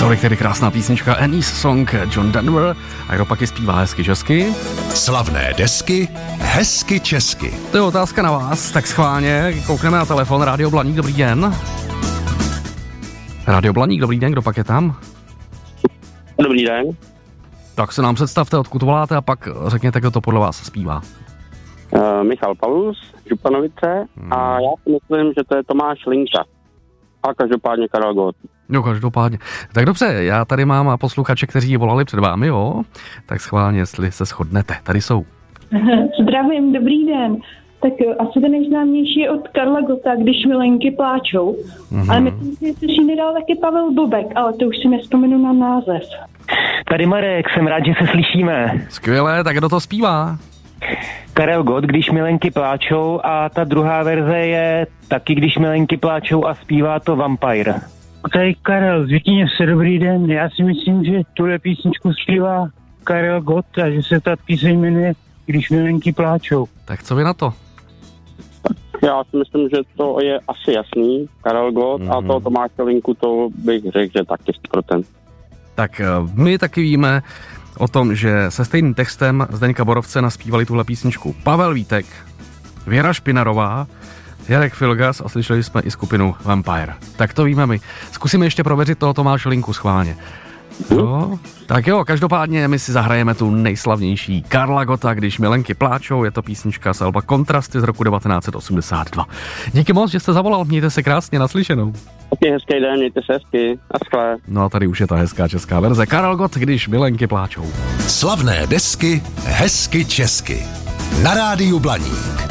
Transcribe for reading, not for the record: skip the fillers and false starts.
Tolik tedy krásná písnička Annie's Song, John Denver, a kdo pak je zpívá hezky česky? Slavné desky, hezky česky. To je otázka na vás, tak schválně koukneme na telefon. Rádio Blaník, dobrý den. Rádio Blaník, dobrý den, kdo pak je tam? Dobrý den. Tak se nám představte, odkud voláte a pak řekněte, kdo to podle vás zpívá. Michal Palus, Županovice a já si myslím, že to je Tomáš Linka. A každopádně Karel Gott. No, každopádně. Tak dobře, já tady mám posluchače, kteří volali před vámi, jo? Tak schválně, jestli se shodnete. Tady jsou. Zdravím, dobrý den. Tak asi ten nejznámější je od Karla Gotta, Když milenky pláčou. Ale myslím si, že se si nedal taky Pavel Bobek, ale to už si nespomenu na název. Tady Marek, jsem rád, že se slyšíme. Skvělé, tak kdo to zpívá? Karel Gott, Když milenky pláčou, a ta druhá verze je taky Když milenky pláčou a zpívá to Vampire. Tady Karel, zvětíně se, dobrý den. Já si myslím, že tuhle písničku zpívá Karel Gott a že se ta píseň jmenuje Když milenky pláčou. Tak co vy na to? Já si myslím, že to je asi jasný, Karel Gott, a to Tomáše Linku, to bych řekl, že taky 100%. Tak my taky víme o tom, že se stejným textem Zdeňka Borovce naspívali tuhle písničku Pavel Vítek, Věra Špinarová, Jarek Filgas a slyšeli jsme i skupinu Vampire. Tak to víme my. Zkusíme ještě prověřit toho Tomáše Linku schválně. Jo, tak jo, každopádně my si zahrajeme tu nejslavnější Karla Gotta, Když milenky pláčou, je to písnička z alba Kontrasty z roku 1982. Díky moc, že jste zavolal, mějte se krásně, naslyšenou. Taky hezký den, mějte se hezky, naschle. No a tady už je ta hezká česká verze. Karel Gott, Když milenky pláčou. Slavné desky, hezky česky. Na rádiu Blaník.